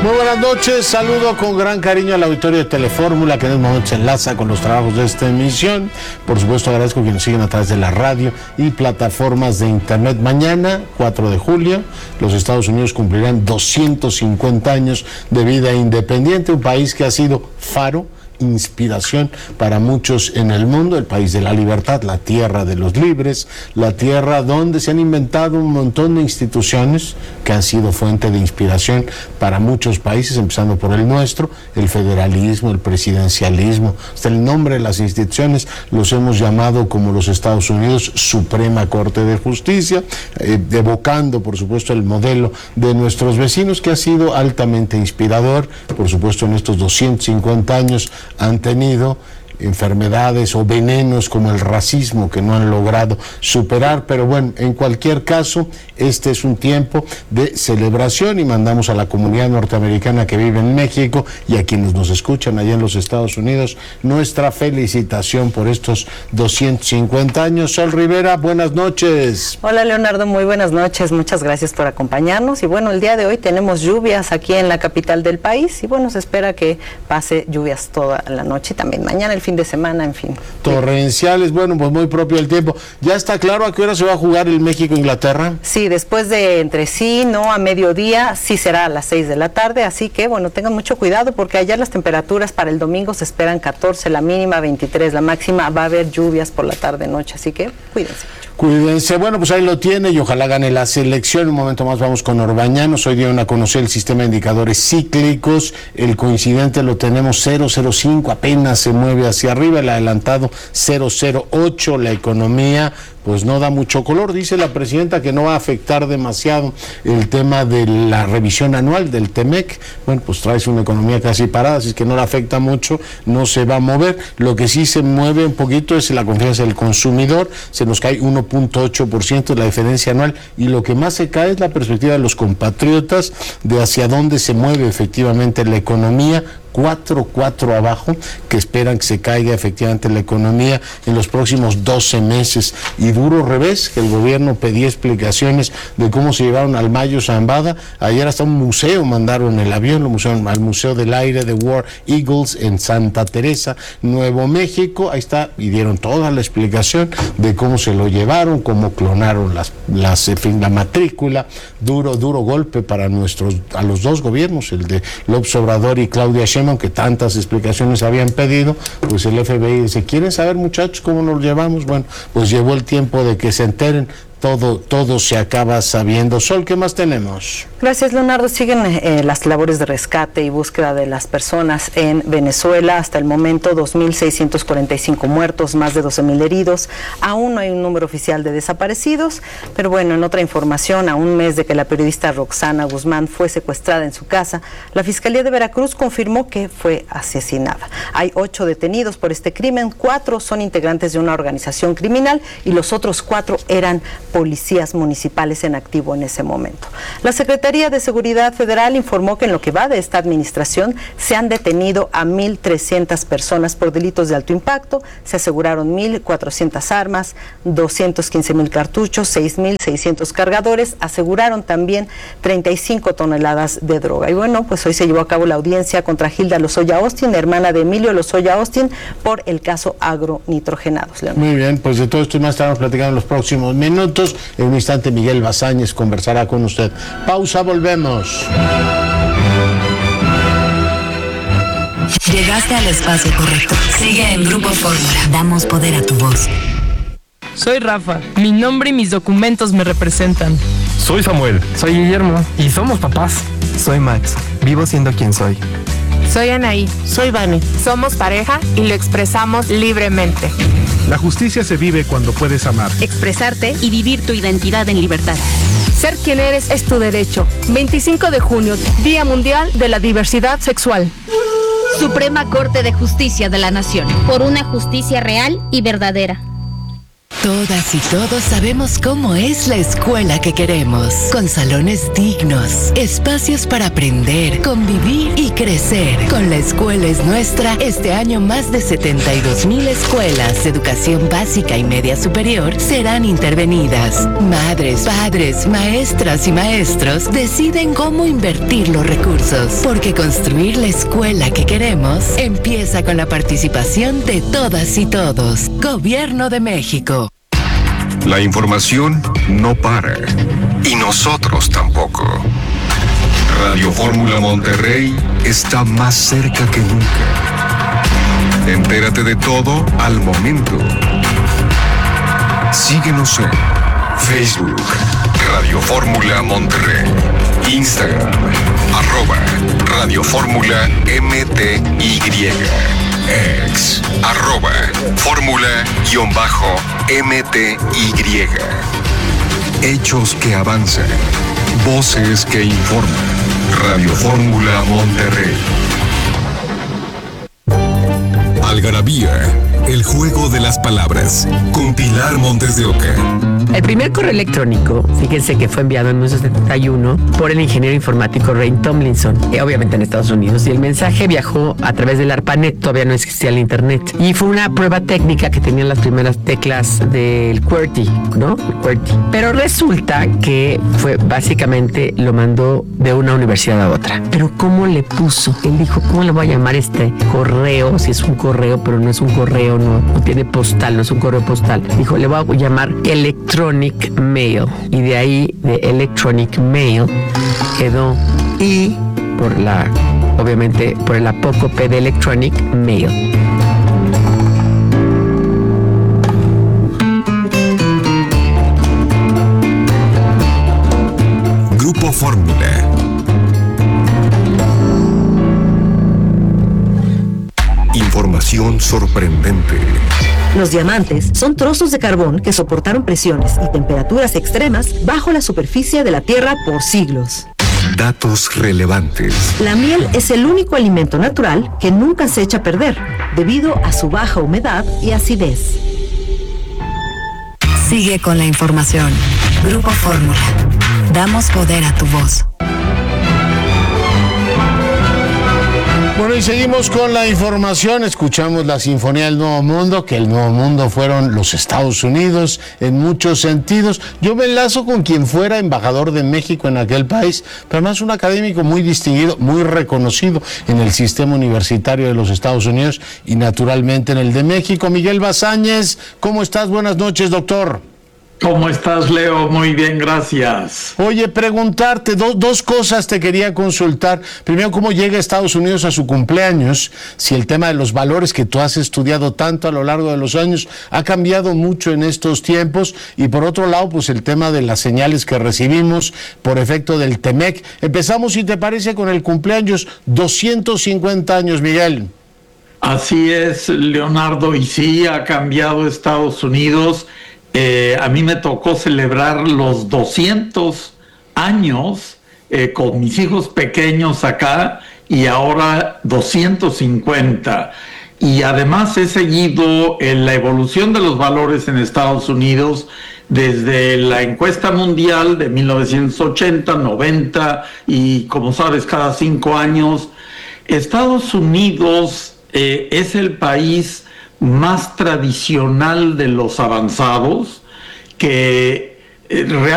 Muy buenas noches, saludo con gran cariño al auditorio de Telefórmula que en este momento se enlaza con los trabajos de esta emisión. Por supuesto agradezco que nos siguen a través de la radio y plataformas de internet. Mañana, 4 de julio, los Estados Unidos cumplirán 250 años de vida independiente, un país que ha sido faro, inspiración para muchos en el mundo, el país de la libertad, la tierra de los libres, la tierra donde se han inventado un montón de instituciones que han sido fuente de inspiración para muchos países, empezando por el nuestro, el federalismo, el presidencialismo, hasta el nombre de las instituciones los hemos llamado, como los Estados Unidos, Suprema Corte de Justicia, evocando por supuesto el modelo de nuestros vecinos, que ha sido altamente inspirador. Por supuesto en estos 250 años han tenido enfermedades o venenos como el racismo que no han logrado superar, pero bueno, en cualquier caso, este es un tiempo de celebración y mandamos a la comunidad norteamericana que vive en México y a quienes nos escuchan allá en los Estados Unidos nuestra felicitación por estos 250 años. Sol Rivera, buenas noches. Hola Leonardo, muy buenas noches, muchas gracias por acompañarnos y bueno, el día de hoy tenemos lluvias aquí en la capital del país y bueno, se espera que pase lluvias toda la noche y también mañana, el fin de semana, en fin. Torrenciales, bueno, pues muy propio el tiempo. ¿Ya está claro a qué hora se va a jugar el México-Inglaterra? Sí, después de entre sí, no, a mediodía, sí será a las 6 de la tarde, así que bueno, tengan mucho cuidado porque ayer las temperaturas para el domingo se esperan 14, la mínima 23, la máxima va a haber lluvias por la tarde-noche, así que cuídense mucho. Cuídense, bueno, pues ahí lo tiene y ojalá gane la selección. Un momento más vamos con Orbañanos. Hoy dieron a conocer el sistema de indicadores cíclicos. El coincidente lo tenemos 0.05, apenas se mueve hacia arriba. El adelantado 0.08. La economía pues no da mucho color. Dice la presidenta que no va a afectar demasiado el tema de la revisión anual del TEMEC. Bueno, pues traes una economía casi parada, así que no la afecta mucho, no se va a mover. Lo que sí se mueve un poquito es la confianza del consumidor. Se nos cae 1.8% la diferencia anual y lo que más se cae es la perspectiva de los compatriotas de hacia dónde se mueve efectivamente la economía. 4 abajo, que esperan que se caiga efectivamente la economía en los próximos 12 meses. Y duro revés, que el gobierno pedía explicaciones de cómo se llevaron al Mayo Zambada. Ayer hasta un museo mandaron el avión, lo pusieron al Museo del Aire de War Eagles en Santa Teresa, Nuevo México. Ahí está, y dieron toda la explicación de cómo se lo llevaron, cómo clonaron la matrícula. Duro golpe para a los dos gobiernos, el de López Obrador y Claudia Sheinbaum, que tantas explicaciones habían pedido. Pues el FBI dice, ¿quieren saber, muchachos, cómo nos llevamos? Bueno, pues llegó el tiempo de que se enteren. Todo se acaba sabiendo. Sol, ¿qué más tenemos? Gracias, Leonardo. Siguen las labores de rescate y búsqueda de las personas en Venezuela. Hasta el momento, 2.645 muertos, más de 12.000 heridos. Aún no hay un número oficial de desaparecidos, pero bueno, en otra información, a un mes de que la periodista Roxana Guzmán fue secuestrada en su casa, la Fiscalía de Veracruz confirmó que fue asesinada. Hay 8 detenidos por este crimen, 4 son integrantes de una organización criminal y los otros 4 eran policías municipales en activo en ese momento. La Secretaría de Seguridad Federal informó que en lo que va de esta administración se han detenido a 1.300 personas por delitos de alto impacto, se aseguraron 1.400 armas, 215.000 cartuchos, 6.600 cargadores, aseguraron también 35 toneladas de droga. Y bueno, pues hoy se llevó a cabo la audiencia contra Gilda Lozoya Austin, hermana de Emilio Lozoya Austin, por el caso agronitrogenados. Leonardo. Muy bien, pues de todo esto y más estaremos platicando en los próximos minutos. En un instante Miguel Bazáñez conversará con usted. Pausa, volvemos. Llegaste al espacio correcto. Sigue en Grupo Fórmula. Damos poder a tu voz. Soy Rafa. Mi nombre y mis documentos me representan. Soy Samuel. Soy Guillermo. Y somos papás. Soy Max. Vivo siendo quien soy. Soy Anaí. Soy Vani. Somos pareja y lo expresamos libremente. La justicia se vive cuando puedes amar, expresarte y vivir tu identidad en libertad. Ser quien eres es tu derecho. 25 de junio, Día Mundial de la Diversidad Sexual. Suprema Corte de Justicia de la Nación. Por una justicia real y verdadera. Todas y todos sabemos cómo es la escuela que queremos, con salones dignos, espacios para aprender, convivir y crecer. Con La Escuela es Nuestra, este año más de 72,000 escuelas de educación básica y media superior serán intervenidas. Madres, padres, maestras y maestros deciden cómo invertir los recursos, porque construir la escuela que queremos empieza con la participación de todas y todos. Gobierno de México. La información no para, y nosotros tampoco. Radio Fórmula Monterrey está más cerca que nunca. Entérate de todo al momento. Síguenos en Facebook, Radio Fórmula Monterrey, Instagram, @Radio Fórmula MTY, X, @Fórmula_MTY. Hechos que avanzan, voces que informan. Radio Fórmula Monterrey. Algarabía, el juego de las palabras, con Pilar Montes de Oca. El primer correo electrónico, fíjense que fue enviado en 1971 por el ingeniero informático Ray Tomlinson, obviamente en Estados Unidos, y el mensaje viajó a través del ARPANET, todavía no existía el internet, y fue una prueba técnica que tenían las primeras teclas del QWERTY, ¿no? El QWERTY. Pero resulta que fue básicamente, lo mandó de una universidad a otra. Pero ¿cómo le puso? Él dijo, ¿cómo le voy a llamar este correo? Si es un correo, pero no es un correo, no tiene postal, no es un correo postal. Dijo, le voy a llamar Electronic Mail, y de ahí de Electronic Mail quedó I obviamente por el apócope de Electronic Mail. Grupo Fórmula. Información sorprendente. Los diamantes son trozos de carbón que soportaron presiones y temperaturas extremas bajo la superficie de la Tierra por siglos. Datos relevantes. La miel es el único alimento natural que nunca se echa a perder, debido a su baja humedad y acidez. Sigue con la información. Grupo Fórmula. Damos poder a tu voz. Bueno, y seguimos con la información. Escuchamos la Sinfonía del Nuevo Mundo, que el Nuevo Mundo fueron los Estados Unidos en muchos sentidos. Yo me enlazo con quien fuera embajador de México en aquel país, pero además un académico muy distinguido, muy reconocido en el sistema universitario de los Estados Unidos y naturalmente en el de México. Miguel Bazáñez, ¿cómo estás? Buenas noches, doctor. ¿Cómo estás, Leo? Muy bien, gracias. Oye, preguntarte, dos cosas te quería consultar. Primero, ¿cómo llega Estados Unidos a su cumpleaños? Si el tema de los valores que tú has estudiado tanto a lo largo de los años ha cambiado mucho en estos tiempos. Y por otro lado, pues el tema de las señales que recibimos por efecto del TEMEC. Empezamos, si te parece, con el cumpleaños, 250 años, Miguel. Así es, Leonardo, y sí ha cambiado Estados Unidos. A mí me tocó celebrar los 200 años con mis hijos pequeños acá, y ahora 250. Y además he seguido la evolución de los valores en Estados Unidos desde la encuesta mundial de 1980, 90 y, como sabes, cada 5 años. Estados Unidos es el país más tradicional de los avanzados, que realmente